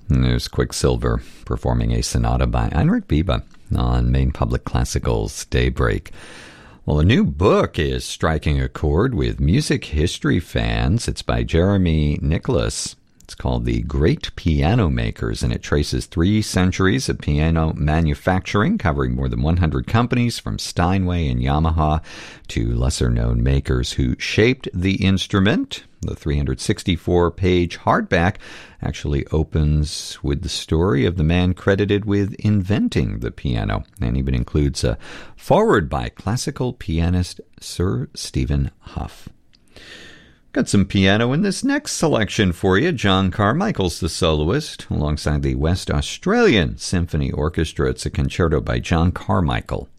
And there's Quicksilver performing a sonata by Heinrich Biebe on Maine Public Classical's Daybreak. Well, a new book is striking a chord with music history fans. It's by Jeremy Nicholas. It's called The Great Piano Makers, and it traces 3 centuries of piano manufacturing, covering more than 100 companies from Steinway and Yamaha to lesser-known makers who shaped the instrument. The 364-page hardback actually opens with the story of the man credited with inventing the piano, and even includes a foreword by classical pianist Sir Stephen Hough. Got some piano in this next selection for you. John Carmichael's the soloist, alongside the West Australian Symphony Orchestra. It's a concerto by John Carmichael.